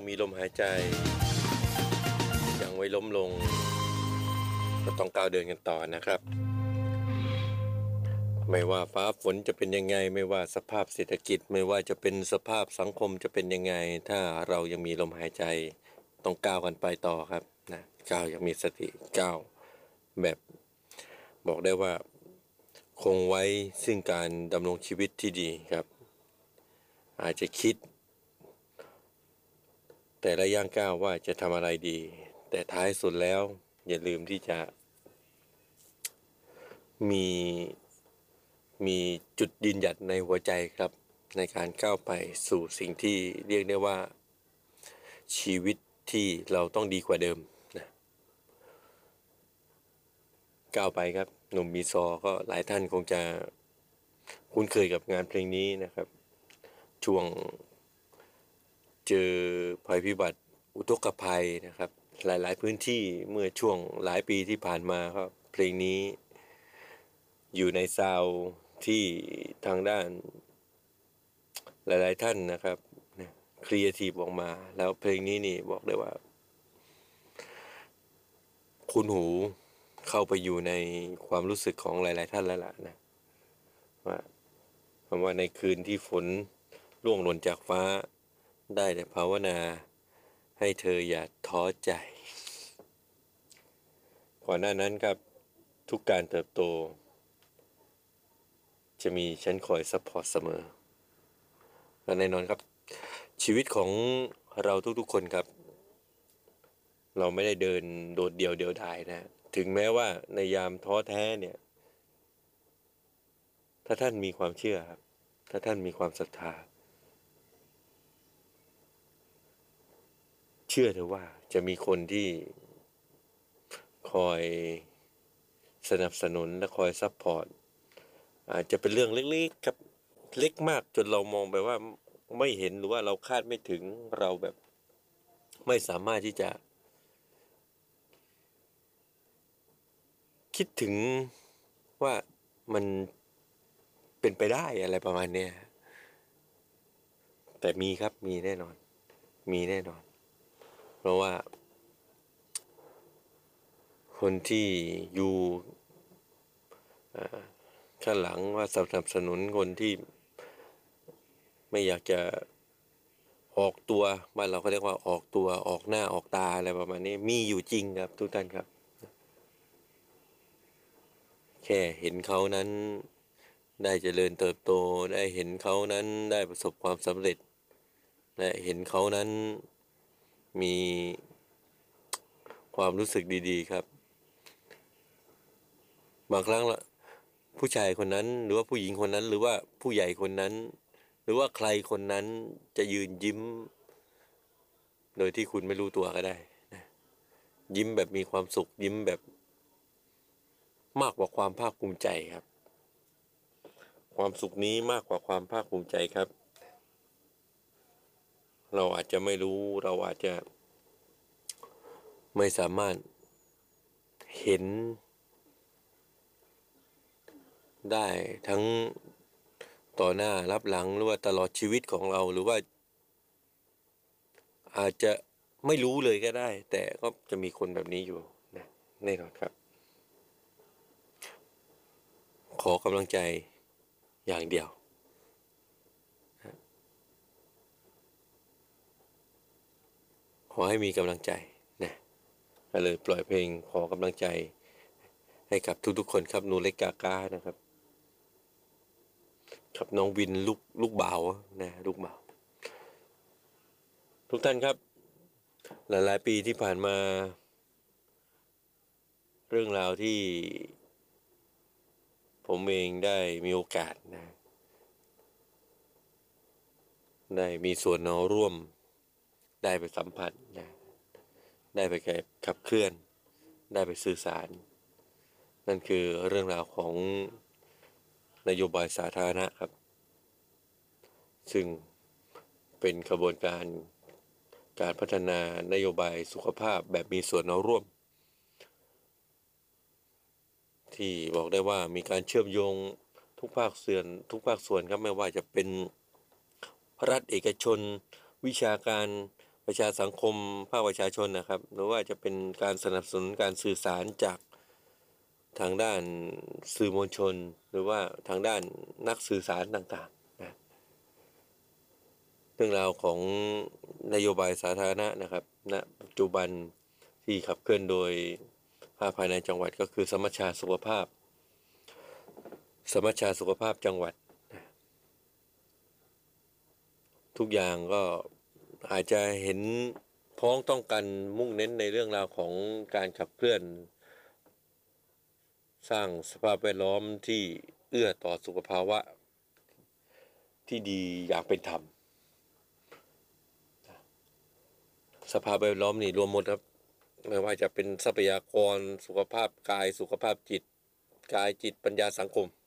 ยังมีลมหายใจยังไม่ล้มลงก็ต้องก้าวเดินกันต่อนะครับไม่ว่าฟ้าฝนจะเป็นยังไงไม่ว่าสภาพเศรษฐกิจไม่ว่าจะเป็นสภาพสังคมจะเป็นยังไงถ้าเรายังมีลมหายใจต้องก้าวกันไปต่อครับนะก้าวอย่างมีสติก้าวแบบบอกได้ว่าคงไว้ซึ่งการดำรงชีวิตที่ดีครับอาจจะคิดแต่ละย่างก้าวว่าจะทำอะไรดีแต่ท้ายสุดแล้วอย่าลืมที่จะมีมีจุดยืนหยัดในหัวใจครับในการก้าวไปสู่สิ่งที่เรียกได้ว่าชีวิตที่เราต้องดีกว่าเดิมนะก้าวไปครับหนุ่มมีซอก็หลายท่านคงจะคุ้นเคยกับงานเพลงนี้นะครับช่วงเจอภัยพิบัติอุทกภัยนะครับหลายๆพื้นที่เมื่อช่วงหลายปีที่ผ่านมาครับเพลงนี้อยู่ในซาวด์ที่ทางด้านหลายๆท่านนะครับครีเอทีฟออกมาแล้วเพลงนี้นี่บอกได้ว่าคุณหูเข้าไปอยู่ในความรู้สึกของหลายๆท่านแล้วล่ะนะว่าคำว่าในคืนที่ฝนร่วงหล่นจากฟ้าได้แต่ภาวนาให้เธออย่าท้อใจก่อนหน้านั้นครับทุกการเติบโตจะมีฉันคอยซัพพอร์ตเสมอและแน่นอนครับชีวิตของเราทุกๆคนครับเราไม่ได้เดินโดดเดี่ยวเดียวดายนะถึงแม้ว่าในยามท้อแท้เนี่ยถ้าท่านมีความเชื่อครับถ้าท่านมีความศรัทธาเชื่อเถอะว่าจะมีคนที่คอยสนับสนุนและคอยซัพพอร์ตอาจจะเป็นเรื่องเล็กๆครับเล็กมากจนเรามองไปว่าไม่เห็นหรือว่าเราคาดไม่ถึงเราแบบไม่สามารถที่จะคิดถึงว่ามันเป็นไปได้อะไรประมาณเนี้ยแต่มีครับมีแน่นอนมีแน่นอนเพราะว่าคนที่อยู่ข้างหลังว่าสนับสนุนคนที่ไม่อยากจะออกตัวบ้านเราก็เรียกว่าออกตัวออกหน้าออกตาอะไรประมาณนี้มีอยู่จริงครับทุกท่านครับแค่เห็นเขานั้นได้เจริญเติบโตได้เห็นเขานั้นได้ประสบความสำเร็จและเห็นเขานั้นมีความรู้สึกดีๆครับบางครั้งละผู้ชายคนนั้นหรือว่าผู้หญิงคนนั้นหรือว่าผู้ใหญ่คนนั้นหรือว่าใครคนนั้นจะยืนยิ้มโดยที่คุณไม่รู้ตัวก็ได้นะยิ้มแบบมีความสุขยิ้มแบบมากกว่าความภาคภูมิใจครับความสุขนี้มากกว่าความภาคภูมิใจครับเราอาจจะไม่รู้เราอาจจะไม่สามารถเห็นได้ทั้งต่อหน้ารับหลังหรือว่าตลอดชีวิตของเราหรือว่าอาจจะไม่รู้เลยก็ได้แต่ก็จะมีคนแบบนี้อยู่นะแน่นอนครับขอกำลังใจอย่างเดียวขอให้มีกำลังใจนะก็เลยปล่อยเพลงขอกำลังใจให้กับทุกๆคนครับหนูเล็กกากานะครับครับน้องวินลูกบ่าวนะลูกบ่าวทุกท่านครับหลายๆปีที่ผ่านมาเรื่องราวที่ผมเองได้มีโอกาสนะได้มีส่วนร่วมได้ไปสัมผัสนะได้ไปขับเคลื่อนได้ไปสื่อสารนั่นคือเรื่องราวของนโยบายสาธารณะครับซึ่งเป็นขบวนการพัฒนานโยบายสุขภาพแบบมีส่วนร่วมที่บอกได้ว่ามีการเชื่อมโยงทุกภาคส่วนครับไม่ว่าจะเป็นรัฐเอกชนวิชาการประชาสังคมภาคประชาชนนะครับหรือว่าจะเป็นการสนับสนุนการสื่อสารจากทางด้านสื่อมวลชน หรือว่าทางด้านนักสื่อสารต่างๆนะเรื่องราวของนโยบายสาธารณะนะครับณปัจจุบันที่ขับเคลื่อนโดยภายในจังหวัดก็คือสมัชชาสุขภาพจังหวัดทุกอย่างก็อาจจะเห็นพ้องต้องกันมุ่งเน้นในเรื่องราวของการขับเคลื่อนสร้างสภาพแวดล้อมที่เอื้อต่อสุขภาวะที่ดีอย่างเป็นธรรมสภาพแวดล้อมนี่รวมหมดครับไม่ว่าจะเป็นทรัพยากรสุขภาพกายสุขภาพจิตกายจิตปัญญาสังคม